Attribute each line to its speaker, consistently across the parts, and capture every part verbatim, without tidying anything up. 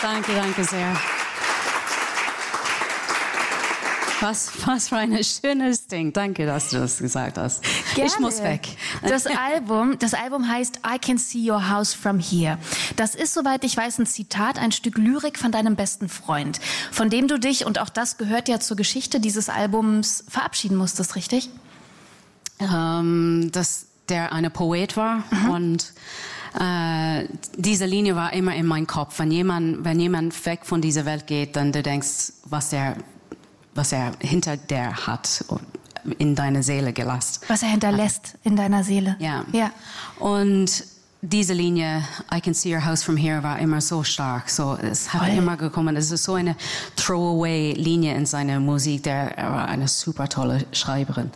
Speaker 1: Danke, danke sehr. Was, was für ein schönes Ding. Danke, dass du das gesagt hast.
Speaker 2: Gerne.
Speaker 1: Ich muss weg.
Speaker 2: Das Album, das Album heißt I Can See Your House From Here. Das ist, soweit ich weiß, ein Zitat, ein Stück Lyrik von deinem besten Freund, von dem du dich, und auch das gehört ja zur Geschichte dieses Albums, verabschieden musstest, richtig?
Speaker 1: Ähm, dass der eine Poet war mhm. und äh, diese Linie war immer in meinem Kopf. Wenn jemand, wenn jemand weg von dieser Welt geht, dann du denkst, was er was er hinter der hat in deine Seele gelassen.
Speaker 2: Was er hinterlässt in deiner Seele.
Speaker 1: Ja.
Speaker 2: ja.
Speaker 1: Und diese Linie, I can see your house from here, war immer so stark. So, es hat Voll. immer gekommen. Es ist so eine Throwaway-Linie in seiner Musik. Der, er war eine super tolle Schreiberin.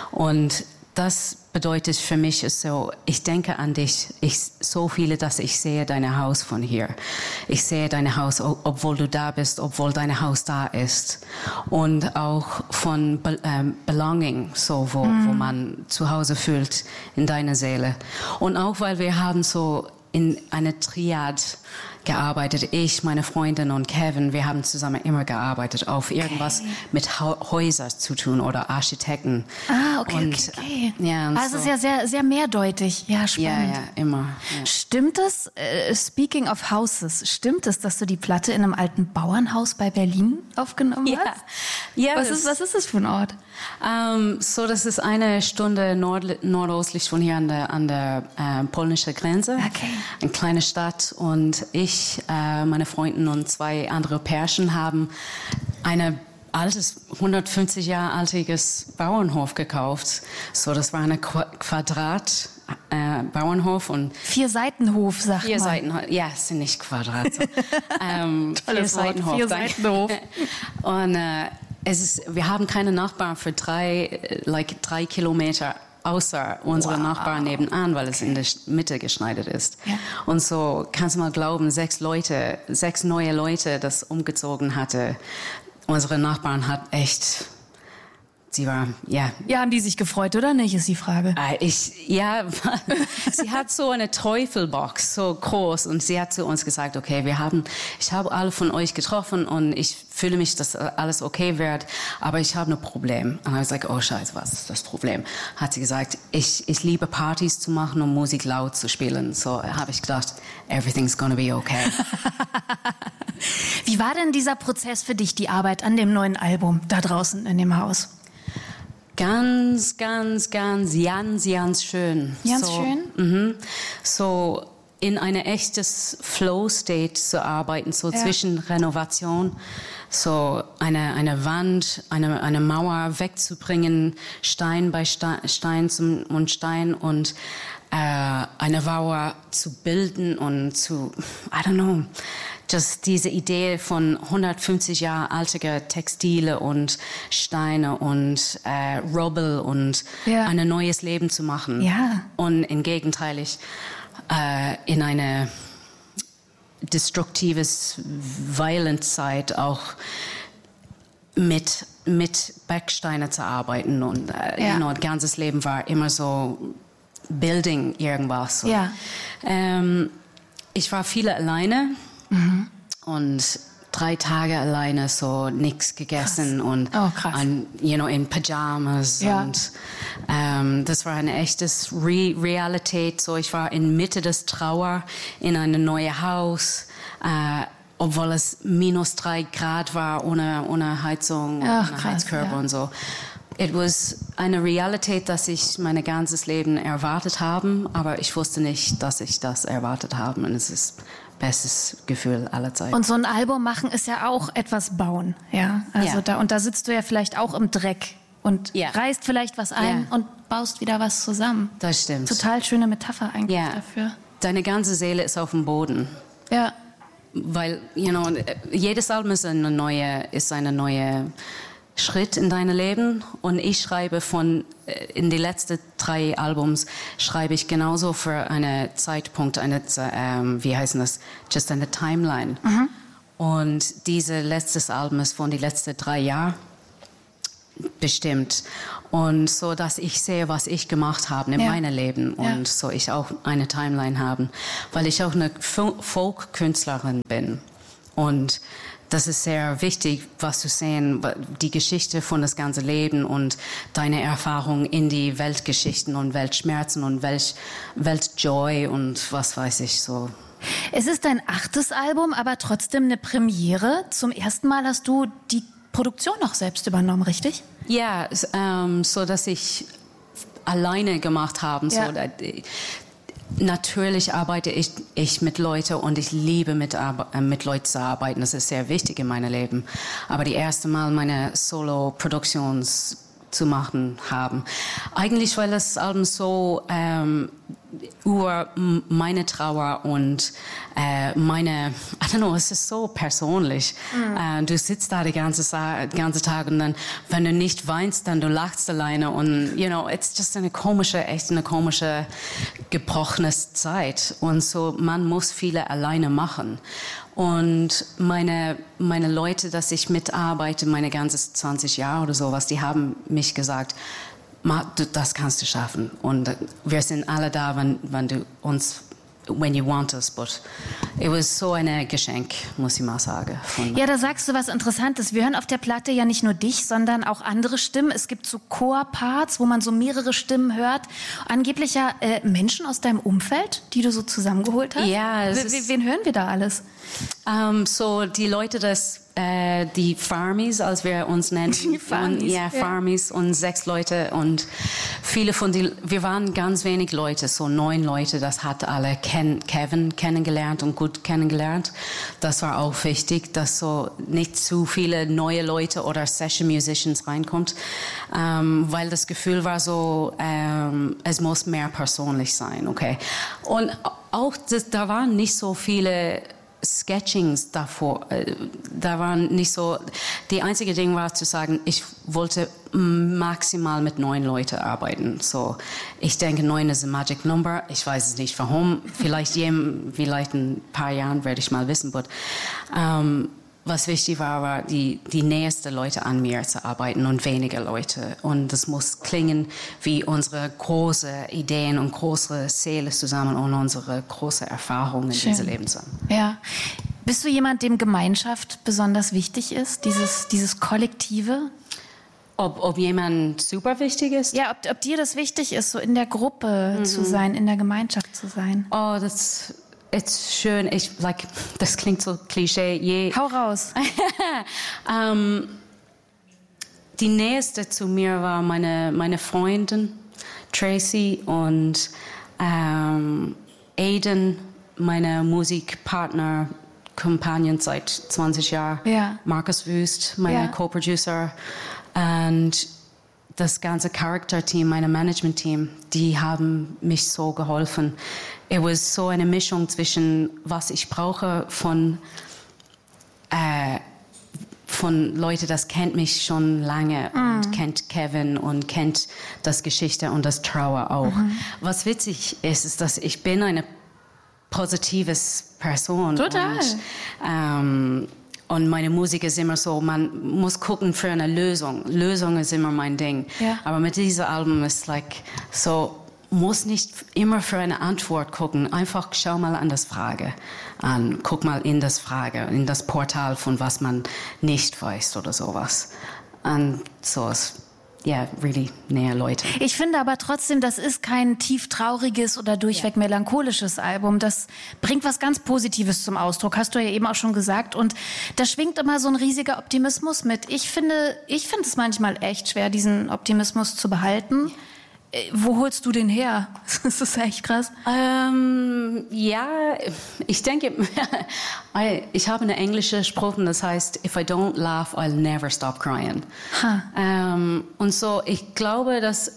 Speaker 1: Und das bedeutet für mich ist so, ich denke an dich, ich, so viele, dass ich sehe dein Haus von hier. Ich sehe dein Haus, obwohl du da bist, obwohl dein Haus da ist. Und auch von Be- ähm, Belonging, so, wo, mm. wo man zu Hause fühlt in deiner Seele. Und auch, weil wir haben so in einer Triad gearbeitet. Ich, meine Freundin und Kevin, wir haben zusammen immer gearbeitet auf irgendwas okay. mit ha- Häusern zu tun oder Architekten.
Speaker 2: Ah, okay,
Speaker 1: und,
Speaker 2: okay. okay.
Speaker 1: Ja,
Speaker 2: also
Speaker 1: so.
Speaker 2: es ist ja sehr, sehr mehrdeutig. Ja, spannend.
Speaker 1: Ja, ja, immer. Ja.
Speaker 2: Stimmt es, äh, speaking of houses, stimmt es, dass du die Platte in einem alten Bauernhaus bei Berlin aufgenommen
Speaker 1: ja.
Speaker 2: hast?
Speaker 1: Ja.
Speaker 2: Was ist, was ist das für ein Ort?
Speaker 1: Um, so, das ist eine Stunde nord- nordöstlich von hier an der, an der äh, polnischen Grenze.
Speaker 2: Okay.
Speaker 1: Eine kleine Stadt. Und ich, äh, meine Freundin und zwei andere Pärchen haben eine altes, hundertfünfzig Jahre altiges Bauernhof gekauft. So, das war eine Qu- Quadrat. Äh, Bauernhof und
Speaker 2: vier Seitenhof, sagt
Speaker 1: vier
Speaker 2: man.
Speaker 1: Seitenhof, ja, es sind nicht Quadrat. So. ähm,
Speaker 2: Tolles
Speaker 1: vier Seitenhof.
Speaker 2: Vier Seitenhof.
Speaker 1: Und äh, es ist, wir haben keine Nachbarn für drei, like drei Kilometer außer unsere
Speaker 2: wow.
Speaker 1: Nachbarn nebenan, weil es in der Mitte geschneidet ist.
Speaker 2: Ja.
Speaker 1: Und so kannst du mal glauben, sechs Leute, sechs neue Leute, das umgezogen hatte. Unsere Nachbarn hat echt, sie war, ja.
Speaker 2: Ja, haben die sich gefreut oder nicht, ist die Frage.
Speaker 1: Äh, ich, ja, sie hat so eine Teufelbox, so groß, und sie hat zu uns gesagt, okay, wir haben, ich habe alle von euch getroffen und ich fühle mich, dass alles okay wird, aber ich habe ein Problem. Und ich gesagt, oh Scheiße, was ist das Problem? Hat sie gesagt, ich, ich liebe Partys zu machen und Musik laut zu spielen. So habe ich gedacht, everything's gonna be okay.
Speaker 2: Wie war denn dieser Prozess für dich, die Arbeit an dem neuen Album da draußen in dem Haus?
Speaker 1: Ganz, ganz, ganz, ganz, ganz schön.
Speaker 2: Ganz
Speaker 1: so,
Speaker 2: schön?
Speaker 1: Mhm. So in eine echtes Flow-State zu arbeiten, so ja. zwischen Renovation, so eine, eine Wand, eine, eine Mauer wegzubringen, Stein bei Stein, Stein zum, und Stein und äh, eine Mauer zu bilden und zu, I don't know, just diese Idee von hundertfünfzig Jahre alter Textile und Steine und äh, Rubble und
Speaker 2: ja.
Speaker 1: ein neues Leben zu machen.
Speaker 2: Ja.
Speaker 1: Und im Gegenteil, ich, äh, in eine destruktives, violent Zeit auch mit, mit Backsteine zu arbeiten. Und äh,
Speaker 2: ja.
Speaker 1: you know, das ganze Leben war immer so Building irgendwas.
Speaker 2: Ja.
Speaker 1: Ähm, ich war viele alleine. Mhm. Und drei Tage alleine so nichts gegessen
Speaker 2: krass.
Speaker 1: und
Speaker 2: oh, krass.
Speaker 1: Ein, you know, in Pyjamas
Speaker 2: ja.
Speaker 1: und ähm, das war eine echtes Re- Realität. So, ich war in Mitte des Trauer in einem neuen Haus, äh, obwohl es minus drei Grad war ohne ohne Heizung,
Speaker 2: Ach,
Speaker 1: ohne
Speaker 2: krass,
Speaker 1: Heizkörper
Speaker 2: ja.
Speaker 1: und so. Es war eine Realität, dass ich mein ganzes Leben erwartet habe, aber ich wusste nicht, dass ich das erwartet habe. Und es ist bestes Gefühl aller Zeit.
Speaker 2: Und so ein Album machen ist ja auch etwas bauen, ja. Also
Speaker 1: ja.
Speaker 2: da und da sitzt du ja vielleicht auch im Dreck und
Speaker 1: ja.
Speaker 2: reißt vielleicht was ein
Speaker 1: ja.
Speaker 2: und baust wieder was zusammen.
Speaker 1: Das stimmt.
Speaker 2: Total schöne Metapher eigentlich
Speaker 1: ja.
Speaker 2: dafür.
Speaker 1: Deine ganze Seele ist auf dem Boden.
Speaker 2: Ja.
Speaker 1: Weil, you know, jedes Album ist eine neue, ist eine neue Schritt in deinem Leben, und ich schreibe von in die letzten drei Albums schreibe ich genauso für einen Zeitpunkt, eine ähm, wie heißt das, just eine Timeline. Mhm. Und diese letztes Album ist von die letzten drei Jahren bestimmt, und so dass ich sehe, was ich gemacht habe in
Speaker 2: ja.
Speaker 1: meinem Leben, und
Speaker 2: ja.
Speaker 1: so ich auch eine Timeline habe, weil ich auch eine Folk-Künstlerin bin. Und das ist sehr wichtig, was zu sehen, die Geschichte von das ganze Leben und deine Erfahrung in die Weltgeschichten und Weltschmerzen und Welt, Weltjoy und was weiß ich so.
Speaker 2: Es ist dein achtes Album, aber trotzdem eine Premiere. Zum ersten Mal hast du die Produktion noch selbst übernommen, richtig?
Speaker 1: Ja, ähm, so dass ich alleine gemacht habe.
Speaker 2: Ja.
Speaker 1: So, natürlich arbeite ich, ich mit Leuten und ich liebe mit, äh, mit Leuten zu arbeiten. Das ist sehr wichtig in meinem Leben. Aber die erste Mal meine Solo-Produktions zu machen haben. Eigentlich, weil das Album so ähm, über meine Trauer und äh, meine, I don't know, es ist so persönlich. Mhm. Äh, du sitzt da die ganze, die ganze Tag und dann, wenn du nicht weinst, dann du lachst alleine und, you know, it's just eine komische, echt eine komische, gebrochene Zeit. Und so, man muss viele alleine machen. Und meine, meine Leute, dass ich mitarbeite, meine ganzen zwanzig Jahre oder sowas, die haben mich gesagt, das kannst du schaffen. Und wir sind alle da, wenn, wenn du uns, when you want us. But it was so ein Geschenk, muss ich mal sagen.
Speaker 2: Ja, da sagst du was Interessantes. Wir hören auf der Platte ja nicht nur dich, sondern auch andere Stimmen. Es gibt so Chor-Parts, wo man so mehrere Stimmen hört. Angeblich ja äh, Menschen aus deinem Umfeld, die du so zusammengeholt hast.
Speaker 1: Ja.
Speaker 2: W- w- wen hören wir da alles?
Speaker 1: Um, so die Leute, das, äh, die Farmies, als wir uns nennen.
Speaker 2: Die Farmies.
Speaker 1: Und, ja, Farmies ja. Und sechs Leute und viele von die, wir waren ganz wenig Leute, so neun Leute, das hat alle Ken, Kevin kennengelernt und gut kennengelernt. Das war auch wichtig, dass so nicht zu viele neue Leute oder Session Musicians reinkommt, ähm, weil das Gefühl war so, ähm, es muss mehr persönlich sein, okay. Und auch, das, da waren nicht so viele Sketchings davor, da waren nicht so, die einzige Ding war zu sagen, ich wollte maximal mit neun Leuten arbeiten. So, ich denke, neun ist ein Magic Number. Ich weiß es nicht warum. Vielleicht, jedem, vielleicht in ein paar Jahren werde ich mal wissen. But, um, was wichtig war, war die, die nächsten Leute an mir zu arbeiten und weniger Leute. Und das muss klingen wie unsere große Ideen und große Seele zusammen und unsere große Erfahrungen in diesem Leben zusammen.
Speaker 2: Ja. Bist du jemand, dem Gemeinschaft besonders wichtig ist, dieses, dieses Kollektive?
Speaker 1: Ob, ob jemand super wichtig ist?
Speaker 2: Ja, ob, ob dir das wichtig ist, so in der Gruppe mhm. zu sein, in der Gemeinschaft zu sein.
Speaker 1: Oh, das ist schön. Ich, like, das klingt so Klischee. Je,
Speaker 2: Hau raus.
Speaker 1: um, die nächste zu mir war meine, meine Freundin Tracy und um, Aiden, meine Musikpartner, Companion seit zwanzig Jahren.
Speaker 2: Ja.
Speaker 1: Markus Wüst, mein
Speaker 2: ja.
Speaker 1: Co-Producer. Und das ganze Character-Team, mein Management-Team, die haben mich so geholfen. Es war so eine Mischung zwischen, was ich brauche von, äh, von Leuten, das kennt mich schon lange mm. und kennt Kevin und kennt das Geschichte und das Trauer auch. Mm-hmm. Was witzig ist, ist, dass ich bin eine positive Person.
Speaker 2: Total.
Speaker 1: Und, ähm, Und meine Musik ist immer so, man muss gucken für eine Lösung. Lösung ist immer mein Ding.
Speaker 2: Ja.
Speaker 1: Aber mit diesem Album ist like so, muss nicht immer für eine Antwort gucken. Einfach schau mal an das Frage an. Guck mal in das Frage, in das Portal von was man nicht weiß oder sowas. Und so ist ja, yeah, really näher Leute.
Speaker 2: Ich finde aber trotzdem, das ist kein tief trauriges oder durchweg melancholisches Album. Das bringt was ganz Positives zum Ausdruck, hast du ja eben auch schon gesagt. Und da schwingt immer so ein riesiger Optimismus mit. Ich finde, ich finde es manchmal echt schwer, diesen Optimismus zu behalten. Wo holst du den her? Das ist echt krass.
Speaker 1: Ähm, ja, ich denke, ich habe eine englische Spruch, das heißt, if I don't laugh, I'll never stop crying.
Speaker 2: Huh.
Speaker 1: Ähm, und so, ich glaube, dass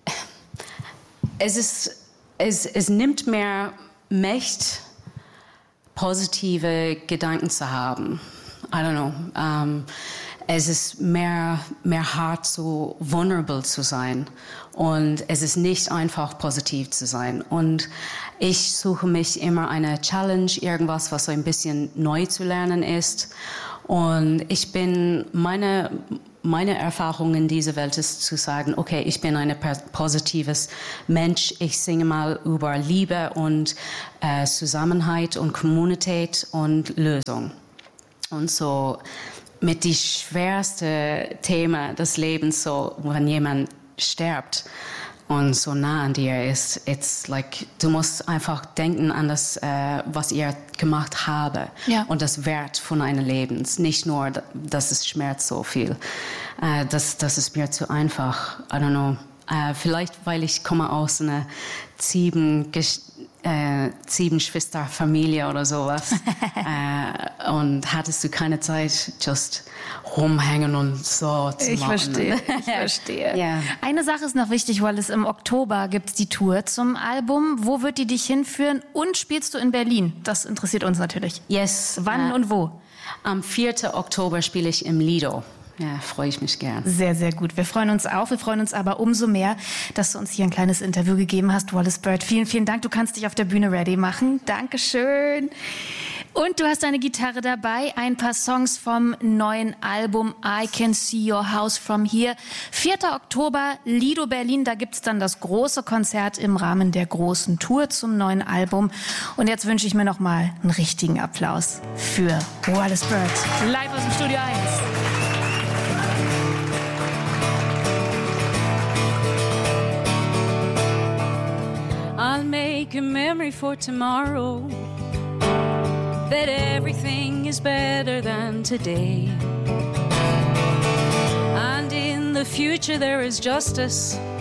Speaker 1: es ist, es, es nimmt mehr Macht, positive Gedanken zu haben. I don't know. Um, es ist mehr, mehr hart, so vulnerable zu sein. Und es ist nicht einfach, positiv zu sein. Und ich suche mich immer eine Challenge, irgendwas, was so ein bisschen neu zu lernen ist. Und ich bin, meine, meine Erfahrung in dieser Welt ist zu sagen, okay, ich bin ein positives Mensch. Ich singe mal über Liebe und äh, Zusammenhalt und Kommunität und Lösung. Und so mit die schwerste Thema des Lebens, so wenn jemand stirbt und so nah an dir ist, it's like, du musst einfach denken an das, äh, was ihr gemacht habe
Speaker 2: ja.
Speaker 1: und das Wert von einem Lebens. Nicht nur, dass es schmerzt so viel. Äh, das, das ist mir zu einfach. I don't know. Äh, vielleicht, weil ich komme aus einer sieben Äh, sieben Schwesterfamilie oder sowas. äh, und hattest du keine Zeit, just rumhängen und so zu
Speaker 2: ich
Speaker 1: machen.
Speaker 2: Verstehe, ich verstehe.
Speaker 1: Yeah.
Speaker 2: Eine Sache ist noch wichtig, weil es im Oktober gibt es die Tour zum Album. Wo wird die dich hinführen? Und spielst du in Berlin? Das interessiert uns natürlich.
Speaker 1: Yes.
Speaker 2: Wann
Speaker 1: äh,
Speaker 2: und wo?
Speaker 1: Am vierten Oktober spiele ich im Lido. Ja, freue ich mich gern.
Speaker 2: Sehr, sehr gut. Wir freuen uns auch. Wir freuen uns aber umso mehr, dass du uns hier ein kleines Interview gegeben hast, Wallace Bird. Vielen, vielen Dank. Du kannst dich auf der Bühne ready machen. Dankeschön. Und du hast deine Gitarre dabei. Ein paar Songs vom neuen Album I Can See Your House From Here. vierter Oktober, Lido Berlin. Da gibt's dann das große Konzert im Rahmen der großen Tour zum neuen Album. Und jetzt wünsche ich mir noch mal einen richtigen Applaus für Wallace Bird. Live aus dem Studio eins.
Speaker 1: I'll make a memory for tomorrow, that everything is better than today. And in the future there is justice,